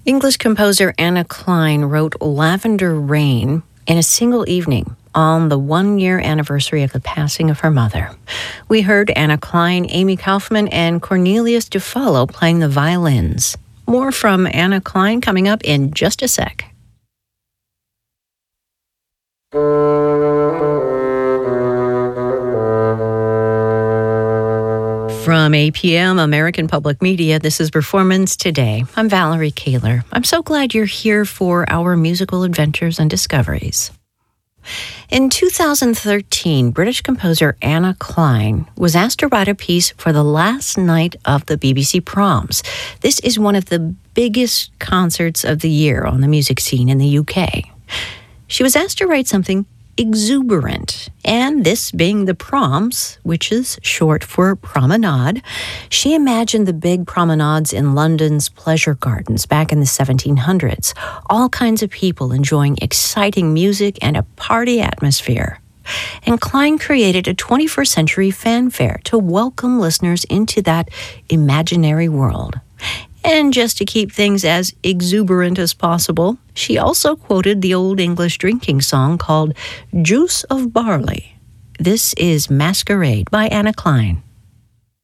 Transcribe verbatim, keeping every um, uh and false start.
English composer Anna Klein wrote Lavender Rain in a single evening on the one-year anniversary of the passing of her mother. We heard Anna Klein, Amy Kaufman, and Cornelius DeFallo playing the violins. More from Anna Klein coming up in just a sec. From A P M, American Public Media, this is Performance Today. I'm Valerie Kaler. I'm so glad you're here for our musical adventures and discoveries. In two thousand thirteen, British composer Anna Klein was asked to write a piece for the last night of the B B C Proms. This is one of the biggest concerts of the year on the music scene in the U K. She was asked to write something exuberant, and this being the Proms, which is short for promenade, she imagined the big promenades in London's pleasure gardens back in the seventeen hundreds, all kinds of people enjoying exciting music and a party atmosphere. And Klein created a twenty-first century fanfare to welcome listeners into that imaginary world. And just to keep things as exuberant as possible, she also quoted the Old English drinking song called Juice of Barley. This is Masquerade by Anna Klein.